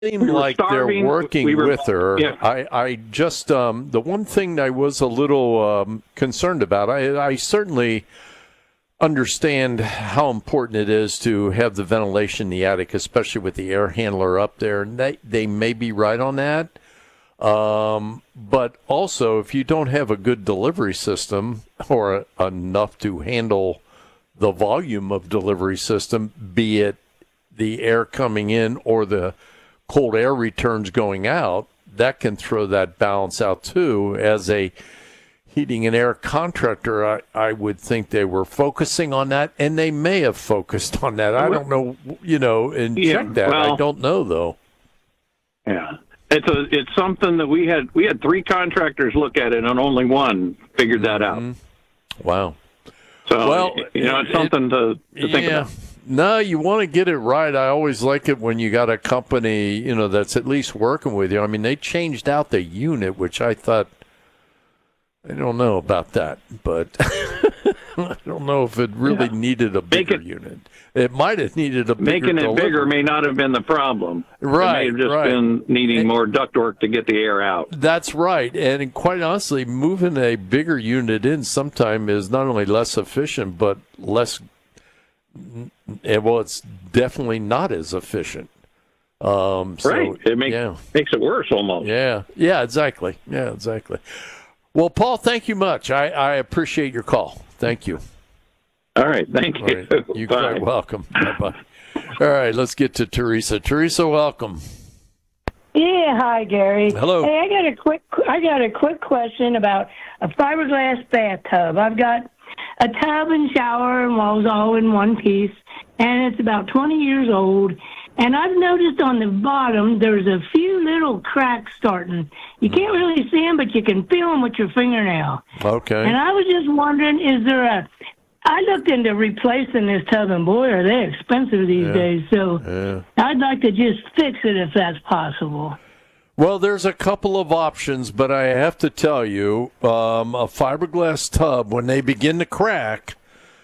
seem like they're working with her. Yeah. I just the one thing I was a little concerned about. I certainly understand how important it is to have the ventilation in the attic, especially with the air handler up there. And they may be right on that. But also, if you don't have a good delivery system or enough to handle the volume of delivery system, be it the air coming in or the cold air returns going out, that can throw that balance out too. As a heating and air contractor, I would think they were focusing on that, and they may have focused on that. I don't know, and check that. I don't know, though. Yeah. It's something that we had 3 contractors look at it, and only one figured that out. Wow. So, it's something to think about. No, you want to get it right. I always like it when you got a company, that's at least working with you. I mean, they changed out the unit, which I thought, I don't know about that, but I don't know if it really needed a bigger unit. It might have needed a bigger Making it delivery. bigger may not have been the problem. Right, It may have just been needing more ductwork to get the air out. That's right. And quite honestly, moving a bigger unit in sometime is not only less efficient, but less, it's definitely not as efficient. Right. It makes it worse almost. Yeah, exactly. Yeah, exactly. Well, Paul, thank you much. I appreciate your call. Thank you. All right. Thank you. All right. You're quite welcome. Bye-bye. All right. Let's get to Teresa. Teresa, welcome. Yeah. Hi, Gary. Hello. Hey, I got a quick question about a fiberglass bathtub. I've got a tub and shower and walls all in one piece, and it's about 20 years old. And I've noticed on the bottom there's a few little cracks starting. You can't really see them, but you can feel them with your fingernail. Okay. And I was just wondering, I looked into replacing this tub, and boy, are they expensive these days. So I'd like to just fix it if that's possible. Well, there's a couple of options, but I have to tell you, a fiberglass tub, when they begin to crack,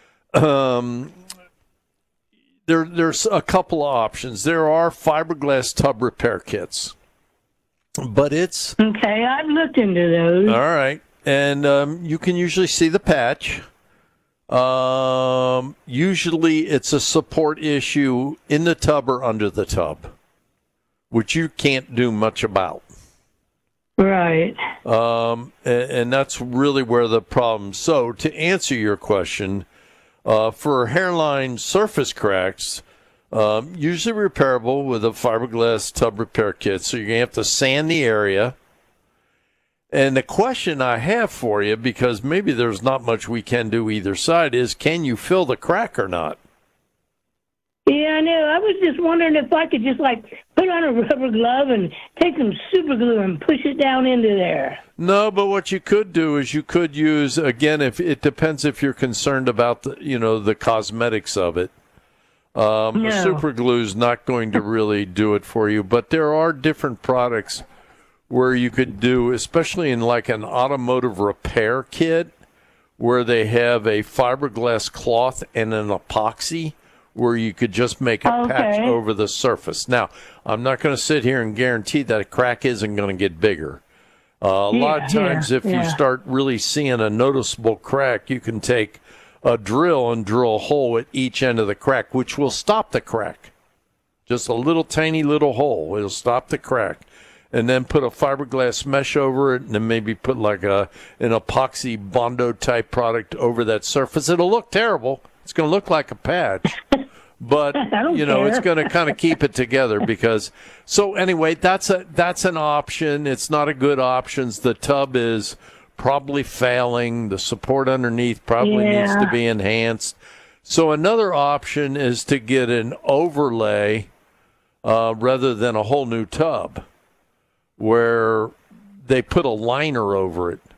There's a couple of options. There are fiberglass tub repair kits, but it's... Okay, I've looked into those. All right, and you can usually see the patch. Usually it's a support issue in the tub or under the tub, which you can't do much about. Right. And that's really where the problem... So to answer your question... for hairline surface cracks, usually repairable with a fiberglass tub repair kit. So you're going to have to sand the area. And the question I have for you, because maybe there's not much we can do either side, is can you fill the crack or not? Yeah, I know. I was just wondering if I could just, put on a rubber glove and take some super glue and push it down into there. No, but what you could do is you could use, again, if it depends if you're concerned about the cosmetics of it. The super glue is not going to really do it for you, but there are different products where you could do, especially in an automotive repair kit, where they have a fiberglass cloth and an epoxy, where you could just make a patch over the surface. Now, I'm not going to sit here and guarantee that a crack isn't going to get bigger. A lot of times, if you start really seeing a noticeable crack, you can take a drill and drill a hole at each end of the crack, which will stop the crack. Just a little tiny little hole. It'll stop the crack. And then put a fiberglass mesh over it, and then maybe put an epoxy Bondo type product over that surface. It'll look terrible. It's going to look like a patch. But, it's going to kind of keep it together because – so, anyway, that's an option. It's not a good option. The tub is probably failing. The support underneath probably needs to be enhanced. So, another option is to get an overlay rather than a whole new tub where they put a liner over it.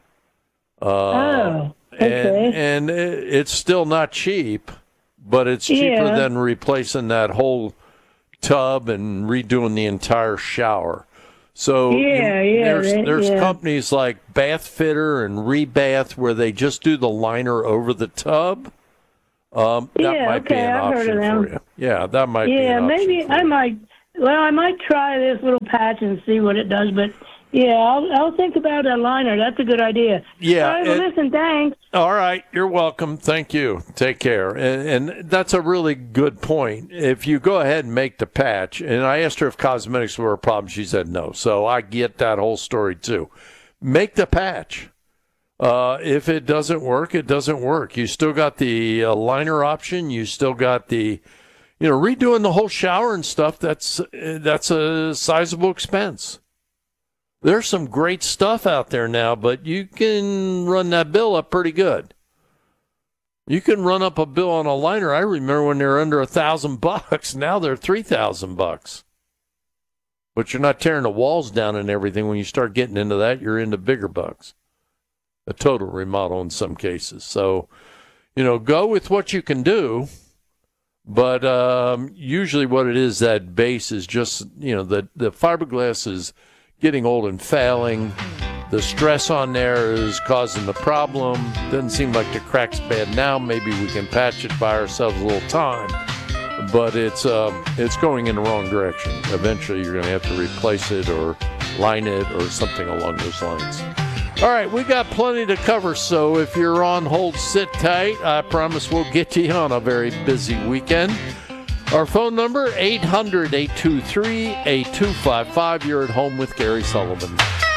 Okay. And it's still not cheap. But it's cheaper than replacing that whole tub and redoing the entire shower. So there's companies like Bath Fitter and Rebath where they just do the liner over the tub. That might be an option for you. Yeah, that might be an option. Yeah, maybe Well, I might try this little patch and see what it does, but yeah, I'll think about a liner. That's a good idea. Yeah. All right, well, listen, thanks. All right. You're welcome. Thank you. Take care. And that's a really good point. If you go ahead and make the patch, and I asked her if cosmetics were a problem, she said no. So I get that whole story too. Make the patch. If it doesn't work, it doesn't work. You still got the liner option. You still got the, redoing the whole shower and stuff. That's a sizable expense. There's some great stuff out there now, but you can run that bill up pretty good. You can run up a bill on a liner. I remember when they were under $1,000. Now they're $3,000. But you're not tearing the walls down and everything. When you start getting into that, you're into bigger bucks. A total remodel in some cases. So, go with what you can do. But usually what it is, that base is just, the fiberglass is getting old and failing. The stress on there is causing the problem. Doesn't seem like the crack's bad now. Maybe we can patch it by ourselves a little time. But it's going in the wrong direction. Eventually you're going to have to replace it or line it or something along those lines. All right, we got plenty to cover, so if you're on hold, sit tight. I promise we'll get to you on a very busy weekend. Our phone number, 800-823-8255. You're at home with Gary Sullivan.